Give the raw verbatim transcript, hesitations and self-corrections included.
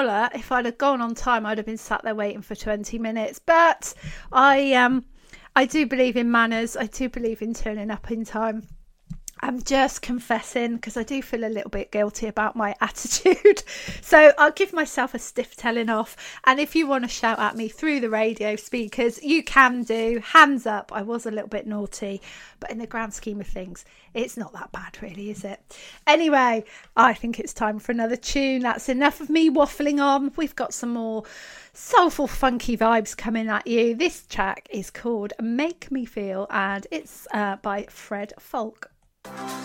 Muller, if I'd have gone on time, I'd have been sat there waiting for twenty minutes. But I um I do believe in manners. I do believe in turning up in time. I'm just confessing because I do feel a little bit guilty about my attitude. So I'll give myself a stiff telling off. And if you want to shout at me through the radio speakers, you can do. Hands up. I was a little bit naughty. But in the grand scheme of things, it's not that bad really, is it? Anyway, I think it's time for another tune. That's enough of me waffling on. We've got some more soulful, funky vibes coming at you. This track is called Make Me Feel, and it's uh, by Fred Folk.